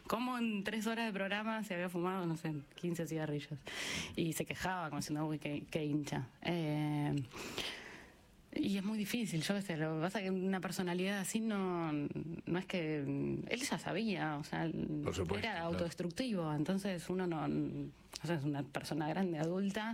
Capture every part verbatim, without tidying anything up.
cómo en tres horas de programa se había fumado, no sé, quince cigarrillos. Y se quejaba, como diciendo, uy, qué, qué hincha. Eh, y es muy difícil, yo qué sé, lo que pasa es que una personalidad así no, no es que... Él ya sabía, o sea, Por supuesto, era claro. autodestructivo, entonces uno no... O sea, es una persona grande, adulta,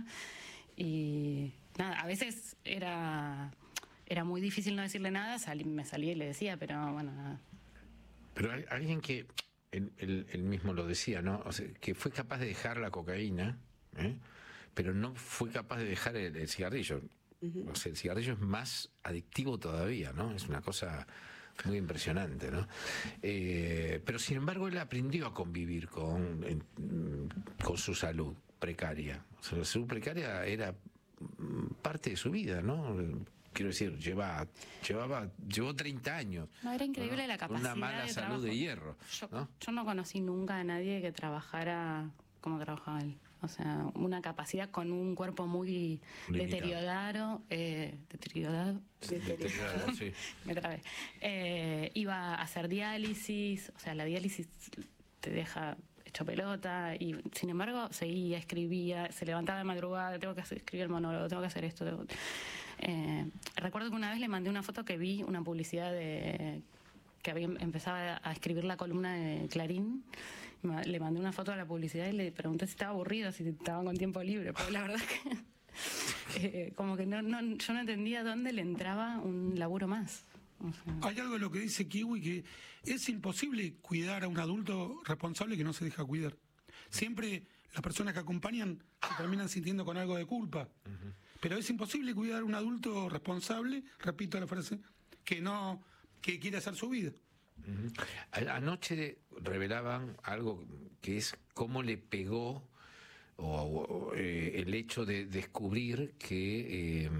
y nada, a veces era... Era muy difícil no decirle nada, salí, me salía y le decía, pero bueno, nada. Pero hay alguien que, él, él, él mismo lo decía, ¿no? O sea, que fue capaz de dejar la cocaína, ¿eh? Pero no fue capaz de dejar el, el cigarrillo. Uh-huh. O sea, el cigarrillo es más adictivo todavía, ¿no? Es una cosa muy impresionante, ¿no? Eh, pero sin embargo él aprendió a convivir con, en, con su salud precaria. O sea, la salud precaria era parte de su vida, ¿no? Quiero decir, lleva, llevaba, llevó treinta años. No, era increíble, ¿no? La capacidad. Una mala de salud trabajo. de hierro. Yo, ¿no? yo no conocí nunca a nadie que trabajara como trabajaba él. O sea, una capacidad con un cuerpo muy limitado. deteriorado. Eh, deteriorado. Deteriorado, sí. Me trabé. Eh, iba a hacer diálisis. O sea, la diálisis te deja hecho pelota. Y sin embargo, seguía, escribía, se levantaba de madrugada. Tengo que hacer, escribir el monólogo, tengo que hacer esto. Tengo... Eh, recuerdo que una vez le mandé una foto que vi, una publicidad de que había empezaba a escribir la columna de Clarín. Le mandé una foto a la publicidad y le pregunté si estaba aburrido, si estaban con tiempo libre, pero la verdad es que eh, como que no, no, yo no entendía dónde le entraba un laburo más. O sea... Hay algo de lo que dice Kiwi, que es imposible cuidar a un adulto responsable que no se deja cuidar. Siempre las personas que acompañan se terminan sintiendo con algo de culpa. Uh-huh. Pero es imposible cuidar a un adulto responsable, repito la frase, que no que quiere hacer su vida. Uh-huh. Anoche revelaban algo que es cómo le pegó o, o, eh, el hecho de descubrir que, eh,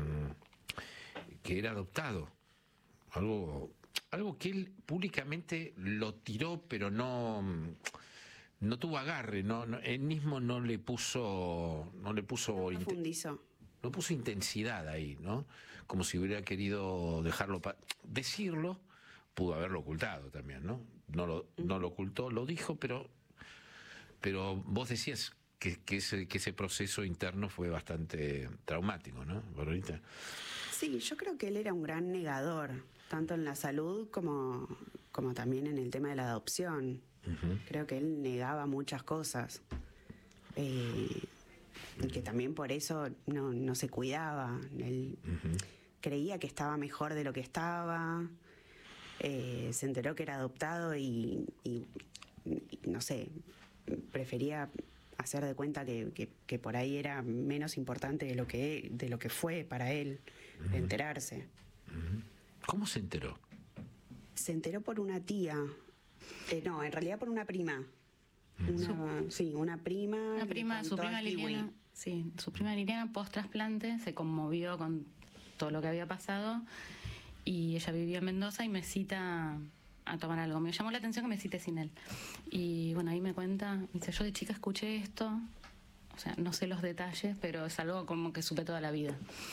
que era adoptado. Algo, algo que él públicamente lo tiró, pero no... no tuvo agarre, no, no, él mismo no le puso, no le puso, no profundizó. No puso intensidad ahí, ¿no? Como si hubiera querido dejarlo, pa decirlo, pudo haberlo ocultado también, ¿no? No lo, no lo ocultó, lo dijo, pero, pero vos decías que, que ese, que ese proceso interno fue bastante traumático, ¿no, Barbarita? Sí, yo creo que él era un gran negador, tanto en la salud como, como también en el tema de la adopción. Uh-huh. Creo que él negaba muchas cosas, eh, y que también por eso no, no se cuidaba. Él uh-huh. creía que estaba mejor de lo que estaba, eh, se enteró que era adoptado y, y, y no sé, prefería hacer de cuenta que, que, que por ahí era menos importante de lo que, de lo que fue para él, uh-huh. enterarse. Uh-huh. ¿Cómo se enteró? Se enteró por una tía. Eh, no, en realidad por una prima. Una, su, sí, una prima. Una prima, su prima Liliana. Sí, su prima Liliana, post trasplante, se conmovió con todo lo que había pasado y ella vivía en Mendoza y me cita a tomar algo. Me llamó la atención que me cite sin él. Y bueno, ahí me cuenta, me dice, yo de chica escuché esto, o sea, no sé los detalles, pero es algo como que supe toda la vida.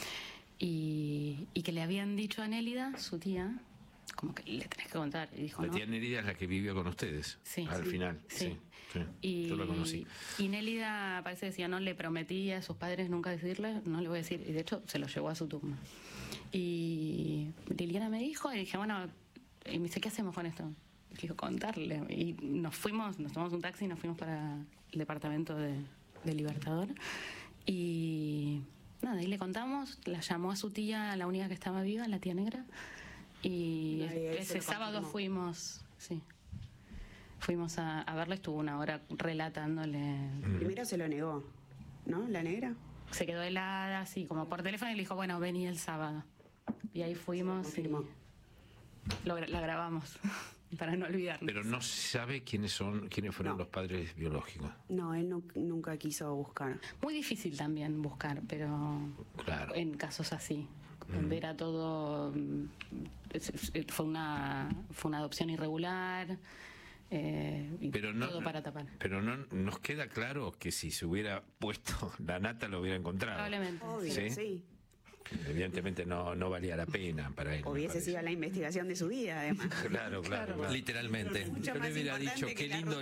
Y, y que le habían dicho a Nélida, su tía, como que le tenés que contar. Y dijo, la tía no. Nélida es la que vivió con ustedes, sí, al sí, final. Sí. Sí, sí. Y, yo la conocí. Y Nélida parece que decía, no le prometí a sus padres nunca decirle, no le voy a decir. Y de hecho se lo llevó a su tumba. Y Liliana me dijo, y dije, bueno, y me dice, ¿qué hacemos con esto? Y dijo, contarle. Y nos fuimos, nos tomamos un taxi y nos fuimos para el departamento de, de Libertador. Y nada, ahí le contamos, la llamó a su tía, la única que estaba viva, la tía negra. Y Ay, ese sábado fuimos, sí, fuimos a, a verla, estuvo una hora relatándole. Primero se lo negó, ¿no? La negra. Se quedó helada, así como por teléfono, y le dijo, bueno, vení el sábado. Y ahí fuimos y lo, la grabamos para no olvidarnos. Pero no sabe quiénes son, quiénes fueron no. los padres biológicos. No, él no, nunca quiso buscar. Muy difícil también buscar, pero claro. en casos así. Donde era todo, fue una fue una adopción irregular, eh, y pero no, todo para tapar. Pero no nos queda claro que si se hubiera puesto la nata lo hubiera encontrado. Probablemente. Obvio, sí. sí. Evidentemente no, no valía la pena para él. Hubiese sido la investigación de su vida, además. Claro, claro, claro. Literalmente. Mucho Yo le más hubiera dicho, qué lindo